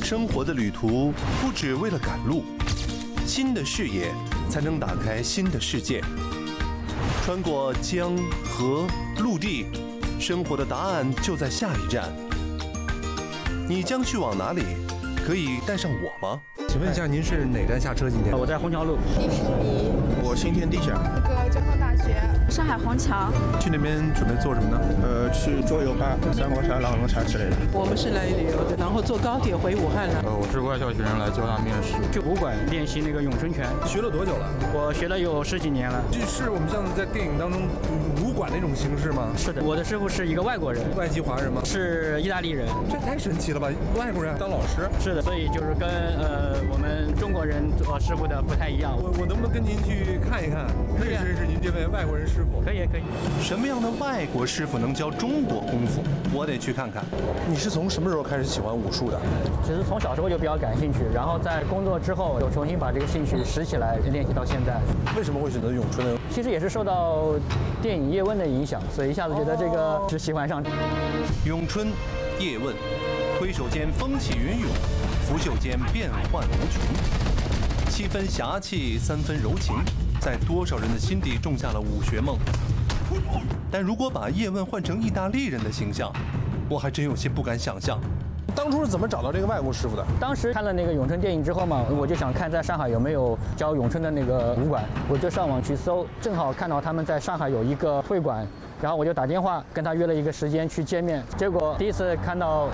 生活的旅途不只为了赶路，新的视野才能打开新的世界。穿过江河陆地，生活的答案就在下一站。你将去往哪里？可以带上我吗？ 请问一下，您是哪站下车？今天我在虹桥路。 迪士尼。 我新天地下。 那个交通大学。 上海虹桥。 去那边准备做什么呢？ 去桌游吧，三国杀、狼人杀之类的。 我们是来旅游的，然后坐高铁回武汉了。 我是外校学生来交大面试。 去武馆练习那个咏春拳。 学了多久了？ 我学了有10几年了。 这是我们像在电影当中武馆那种形式吗？ 是的，我的师傅是一个外国人。 外籍华人吗？ 是意大利人。 这太神奇了吧！外国人当老师？ 是的，所以就是跟我们中国人做师傅的不太一样。 我能不能跟您去看一看，认识认识您这位外国人师傅？ 可以可以。 什么样的外国师傅能教中国功夫？我得去看看。 你是从什么时候开始喜欢武术的？ 其实从小时候就比较感兴趣，然后在工作之后又重新把这个兴趣拾起来，练习到现在。 为什么会选择咏春呢？ 其实也是受到电影《叶问》的影响，所以一下子觉得这个是喜欢上。 咏春，叶问，推手间风起云涌，拂袖间变幻无穷，7分侠气，3分柔情，在多少人的心底种下了武学梦。但如果把叶问换成意大利人的形象，我还真有些不敢想象。 当初是怎么找到这个外国师傅的？ 当时看了那个咏春电影之后嘛，我就想看在上海有没有教咏春的那个武馆，我就上网去搜，正好看到他们在上海有一个会馆，然后我就打电话跟他约了一个时间去见面。结果第一次看到